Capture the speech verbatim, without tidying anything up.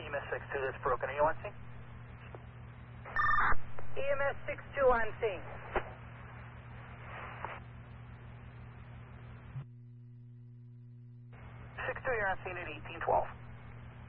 M S six two that's broken. Are you on scene? E M S six two on scene. six two, you're on scene at eighteen twelve.